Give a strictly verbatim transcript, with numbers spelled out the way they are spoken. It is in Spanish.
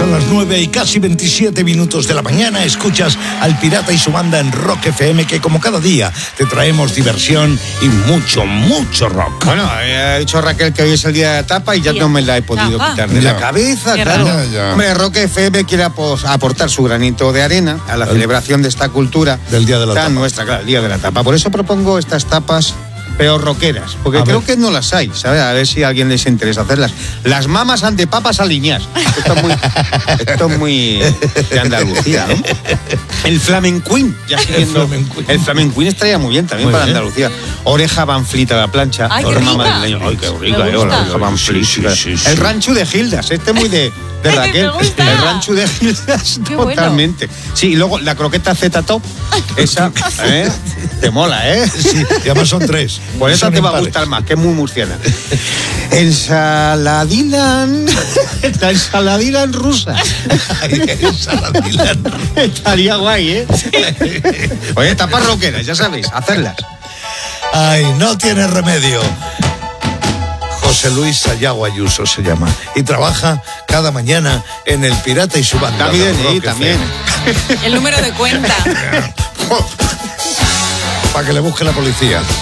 Son las nueve y casi veintisiete minutos de la mañana. Escuchas al Pirata y su banda en Rock F M, que como cada día te traemos diversión y mucho, mucho rock. Bueno, ha dicho Raquel que hoy es el día de la tapa y ya no me la he podido Tapa. quitar de Ya. la cabeza, Qué claro. raro. Ya, ya. Hombre, Rock F M quiere apos- aportar su granito de arena a la El- celebración de esta cultura Del Día de la tan Tapa. nuestra, claro, el día de la tapa. Por eso propongo estas tapas peor rockeras, porque A creo ver. que no las hay, ¿sabes? A ver si a alguien les interesa hacerlas. Las mamas ante papas aliñas. Esto es muy, esto es muy de Andalucía, ¿no? El flamenquín, ya siguiendo. flamenquín. El flamenquín estaría muy bien también Muy para bien. Oreja Oreja Van Fleet a la plancha. Ay, qué Oreja rica. madrileña. Ay, qué rica, Me eh, gusta. Oreja Van Fleet. Sí, sí, sí, El sí. rancho de Gildas, este muy de, de Ay, Raquel. me gusta. El rancho de Gildas, Qué bueno. totalmente. Sí, y luego la croqueta Z-Top, esa, ¿eh? Te mola, ¿eh? Sí, y además son tres. Por eso Son te va a impares. gustar más, que es muy murciana. Ensaladilan. La ensaladilan rusa. Ay, ensaladilla. Estaría guay, ¿eh? Oye, tapas roqueras, ya sabéis, hacerlas. Ay, no tiene remedio. José Luis Sayago Ayuso se llama y trabaja cada mañana en El Pirata y su banda. Da mi de D N I Rock también. F M. El número de cuenta. Para que le busque la policía.